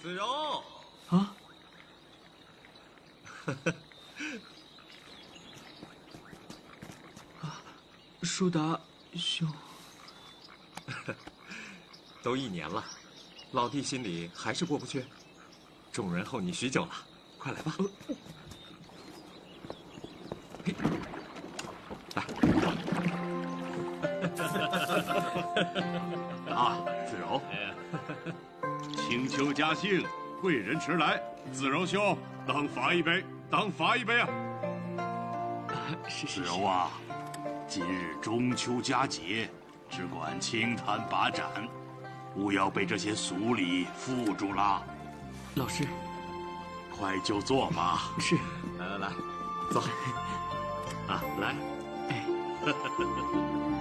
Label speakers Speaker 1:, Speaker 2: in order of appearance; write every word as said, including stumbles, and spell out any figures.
Speaker 1: 子柔。
Speaker 2: 啊。啊，舒达兄。
Speaker 1: 都一年了，老弟心里还是过不去。众人候你许久了，快来吧。嘿，来。
Speaker 3: 啊，子柔，青丘嘉兴，贵人迟来，子柔兄，当罚一杯，当罚一杯啊！
Speaker 2: 是是
Speaker 3: 子柔啊，今日中秋佳节，只管轻弹把盏，勿要被这些俗礼缚住了。
Speaker 2: 老师，
Speaker 3: 快就坐吧。
Speaker 2: 是，
Speaker 1: 来来来，走。
Speaker 3: 啊，来。
Speaker 2: 哎。